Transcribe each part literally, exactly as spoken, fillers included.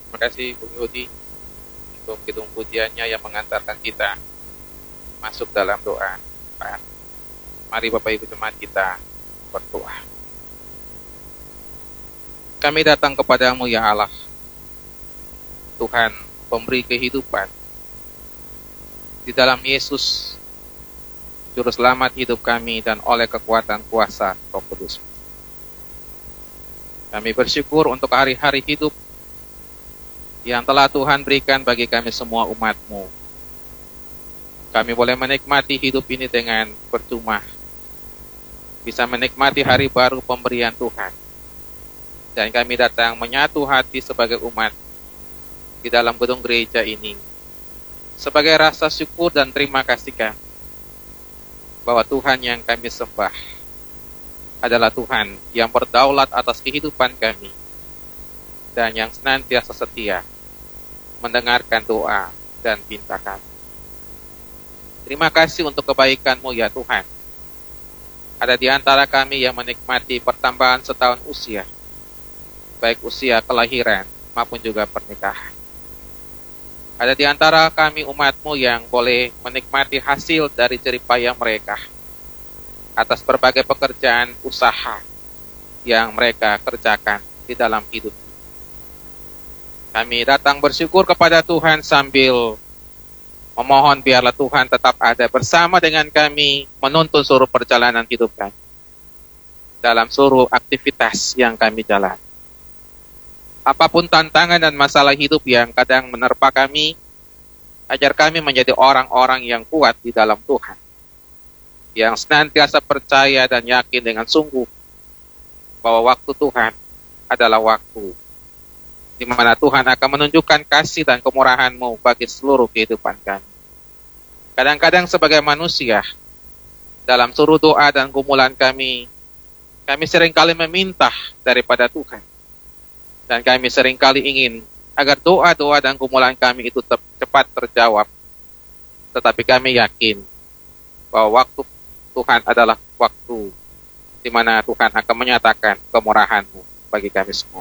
Terima kasih Bung Yudi untuk kidung pujiannya yang mengantarkan kita masuk dalam doa. Pak. Mari Bapak Ibu jemaat kita berdoa. Kami datang kepadamu ya Allah, Tuhan pemberi kehidupan. Di dalam Yesus, Juru Selamat hidup kami dan oleh kekuatan kuasa Roh Kudus. Kami bersyukur untuk hari-hari hidup yang telah Tuhan berikan bagi kami semua umat-Mu. Kami boleh menikmati hidup ini dengan percuma. Bisa menikmati hari baru pemberian Tuhan. Dan kami datang menyatu hati sebagai umat di dalam gedung gereja ini. Sebagai rasa syukur dan terima kasih kami. Bahwa Tuhan yang kami sembah adalah Tuhan yang berdaulat atas kehidupan kami. Dan yang senantiasa setia mendengarkan doa dan pinta kami. Terima kasih untuk kebaikan-Mu ya Tuhan. Ada di antara kami yang menikmati pertambahan setahun usia, baik usia kelahiran maupun juga pernikahan. Ada di antara kami umat-Mu yang boleh menikmati hasil dari jerih payah mereka atas berbagai pekerjaan usaha yang mereka kerjakan di dalam hidup. Kami datang bersyukur kepada Tuhan sambil memohon biarlah Tuhan tetap ada bersama dengan kami menuntun seluruh perjalanan hidup kami. Dalam seluruh aktivitas yang kami jalani. Apapun tantangan dan masalah hidup yang kadang menerpa kami, ajar kami menjadi orang-orang yang kuat di dalam Tuhan. Yang senantiasa percaya dan yakin dengan sungguh bahwa waktu Tuhan adalah waktu di mana Tuhan akan menunjukkan kasih dan kemurahan-Mu bagi seluruh kehidupan kami. Kadang-kadang sebagai manusia, dalam seluruh doa dan gumulan kami, kami seringkali meminta daripada Tuhan. Dan kami seringkali ingin agar doa-doa dan gumulan kami itu cepat terjawab. Tetapi kami yakin bahwa waktu Tuhan adalah waktu di mana Tuhan akan menyatakan kemurahan-Mu bagi kami semua.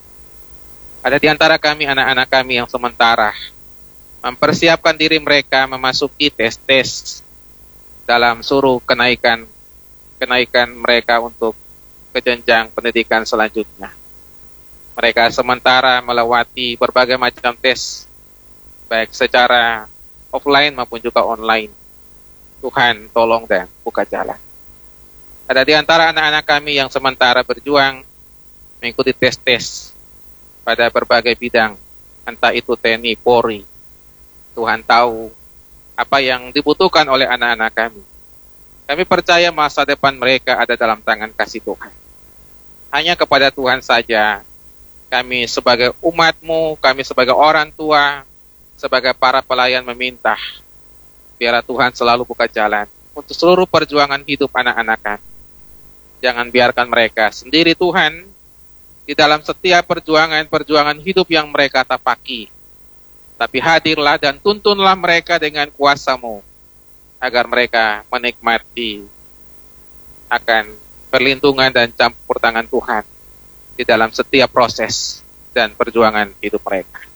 Ada di antara kami anak-anak kami yang sementara mempersiapkan diri mereka memasuki tes-tes dalam suruh kenaikan kenaikan mereka untuk ke jenjang pendidikan selanjutnya. Mereka sementara melewati berbagai macam tes, baik secara offline maupun juga online. Tuhan tolong dan buka jalan. Ada di antara anak-anak kami yang sementara berjuang mengikuti tes-tes pada berbagai bidang, entah itu T N I, Polri. Tuhan tahu apa yang dibutuhkan oleh anak-anak kami. Kami percaya masa depan mereka ada dalam tangan kasih Tuhan. Hanya kepada Tuhan saja, kami sebagai umat-Mu, kami sebagai orang tua, sebagai para pelayan meminta, biarlah Tuhan selalu buka jalan untuk seluruh perjuangan hidup anak-anak kami. Jangan biarkan mereka sendiri Tuhan, di dalam setiap perjuangan-perjuangan hidup yang mereka tapaki. Tapi hadirlah dan tuntunlah mereka dengan kuasa-Mu, agar mereka menikmati akan perlindungan dan campur tangan Tuhan di dalam setiap proses dan perjuangan hidup mereka.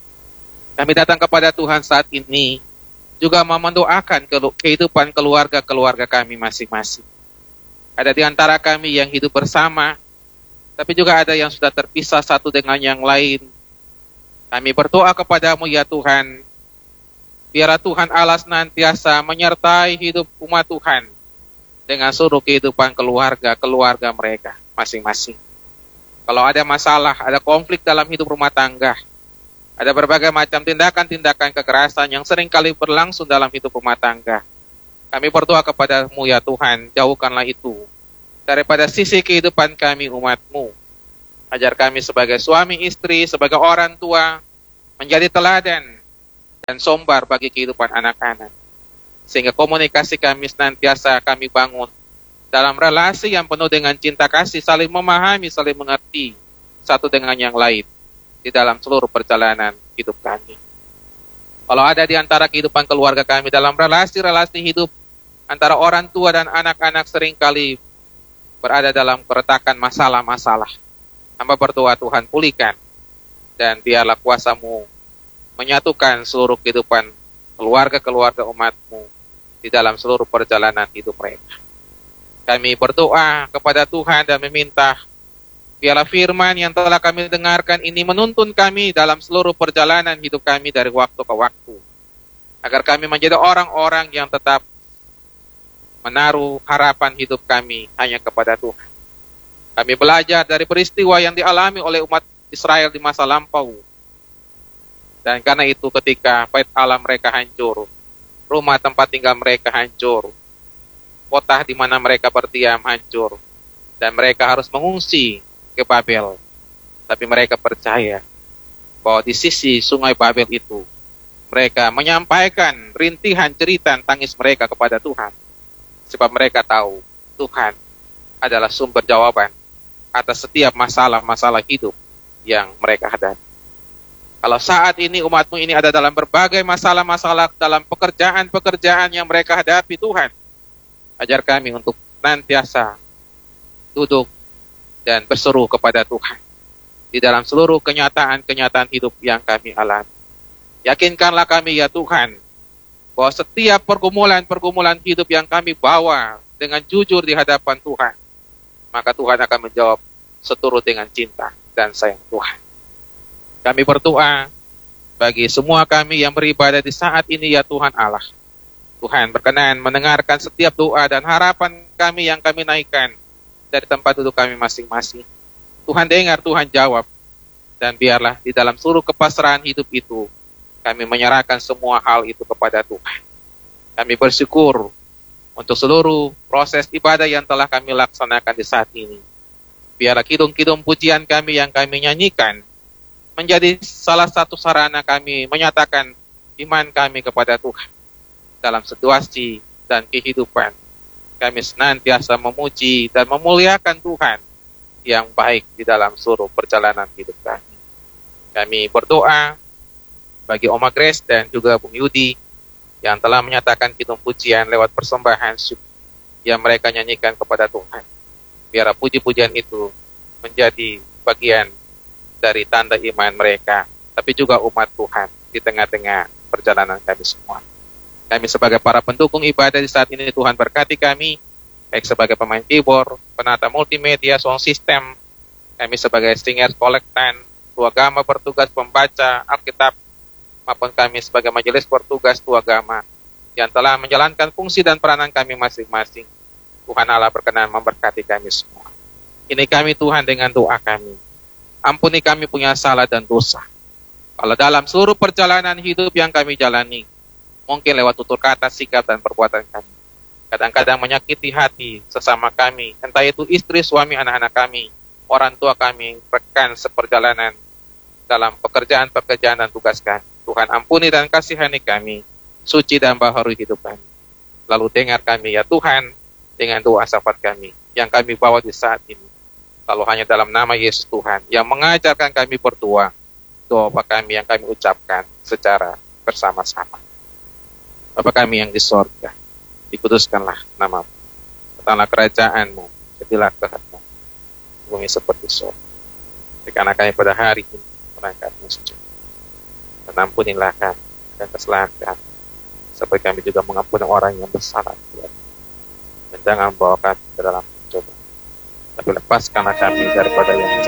Kami datang kepada Tuhan saat ini, juga mau mendoakan kehidupan keluarga-keluarga kami masing-masing. Ada di antara kami yang hidup bersama, tapi juga ada yang sudah terpisah satu dengan yang lain. Kami berdoa kepada-Mu ya Tuhan, biarlah Tuhan Allah senantiasa menyertai hidup umat Tuhan dengan seluruh kehidupan keluarga-keluarga mereka masing-masing. Kalau ada masalah, ada konflik dalam hidup rumah tangga, ada berbagai macam tindakan-tindakan kekerasan yang seringkali berlangsung dalam hidup rumah tangga. Kami berdoa kepada-Mu ya Tuhan, jauhkanlah itu daripada sisi kehidupan kami umat-Mu. Ajar kami sebagai suami istri, sebagai orang tua, menjadi teladan dan sombar bagi kehidupan anak-anak. Sehingga komunikasi kami senantiasa kami bangun dalam relasi yang penuh dengan cinta kasih, saling memahami, saling mengerti satu dengan yang lain di dalam seluruh perjalanan hidup kami. Kalau ada di antara kehidupan keluarga kami dalam relasi-relasi hidup antara orang tua dan anak-anak seringkali berada dalam keretakan masalah-masalah. Hamba berdoa Tuhan pulihkan Dan biarlah kuasa-Mu menyatukan seluruh kehidupan keluarga-keluarga umat-Mu di dalam seluruh perjalanan hidup mereka. Kami berdoa kepada Tuhan dan meminta biarlah firman yang telah kami dengarkan ini menuntun kami dalam seluruh perjalanan hidup kami dari waktu ke waktu. Agar kami menjadi orang-orang yang tetap menaruh harapan hidup kami hanya kepada Tuhan. Kami belajar dari peristiwa yang dialami oleh umat Israel di masa lampau. Dan karena itu ketika bait Allah mereka hancur, rumah tempat tinggal mereka hancur, kota di mana mereka berdiam hancur, dan mereka harus mengungsi ke Babel. Tapi mereka percaya bahwa di sisi sungai Babel itu, mereka menyampaikan rintihan cerita tangis mereka kepada Tuhan. Sebab mereka tahu Tuhan adalah sumber jawaban atas setiap masalah-masalah hidup yang mereka hadapi. Kalau saat ini umat-Mu ini ada dalam berbagai masalah-masalah dalam pekerjaan-pekerjaan yang mereka hadapi, Tuhan, ajar kami untuk senantiasa duduk dan berseru kepada Tuhan di dalam seluruh kenyataan-kenyataan hidup yang kami alami. Yakinkanlah kami ya Tuhan, bahwa setiap pergumulan-pergumulan hidup yang kami bawa dengan jujur di hadapan Tuhan, maka Tuhan akan menjawab seturut dengan cinta dan sayang Tuhan. Kami berdoa bagi semua kami yang beribadah di saat ini ya Tuhan Allah. Tuhan berkenan mendengarkan setiap doa dan harapan kami yang kami naikkan dari tempat duduk kami masing-masing. Tuhan dengar, Tuhan jawab. Dan biarlah di dalam seluruh kepasrahan hidup itu, kami menyerahkan semua hal itu kepada Tuhan. Kami bersyukur untuk seluruh proses ibadah yang telah kami laksanakan di saat ini. Biarlah kidung-kidung pujian kami yang kami nyanyikan menjadi salah satu sarana kami menyatakan iman kami kepada Tuhan. Dalam situasi dan kehidupan, kami senantiasa memuji dan memuliakan Tuhan yang baik di dalam seluruh perjalanan hidup kami. Kami berdoa bagi Oma Grace dan juga Bung Yudi yang telah menyatakan kidung pujian lewat persembahan yang mereka nyanyikan kepada Tuhan. Biarlah puji-pujian itu menjadi bagian dari tanda iman mereka, tapi juga umat Tuhan di tengah-tengah perjalanan kami semua. Kami sebagai para pendukung ibadah di saat ini, Tuhan berkati kami, baik sebagai pemain keyboard, penata multimedia, sound system, kami sebagai singer kolektan, tuagama bertugas membaca Alkitab, maupun kami sebagai majelis bertugas tuagama yang telah menjalankan fungsi dan peranan kami masing-masing. Tuhan Allah berkenan memberkati kami semua. Ini kami Tuhan dengan doa kami. Ampuni kami punya salah dan dosa. Kalau dalam seluruh perjalanan hidup yang kami jalani, mungkin lewat tutur kata, sikap, dan perbuatan kami, kadang-kadang menyakiti hati sesama kami, entah itu istri, suami, anak-anak kami, orang tua kami, rekan seperjalanan dalam pekerjaan-pekerjaan dan tugas kami. Tuhan ampuni dan kasihani kami, suci dan baharui hidup kami. Lalu dengar kami ya Tuhan, dengan doa syafaat kami, yang kami bawa di saat ini. Lalu hanya dalam nama Yesus Tuhan, yang mengajarkan kami berdoa, doa kami yang kami ucapkan secara bersama-sama. Bapa kami yang di sorga, dikuduskanlah nama-Mu, datanglah kerajaan-Mu, jadilah kehendak-Mu, bumi seperti surga. Berikanlah kami pada hari ini berangkat masjid, dan ampunilah kami dan kesalahan kami, seperti kami juga mengampuni orang yang bersalah. Dan jangan bawa kami ke dalam pencobaan, tapi lepaskanlah kami daripada yang jahat.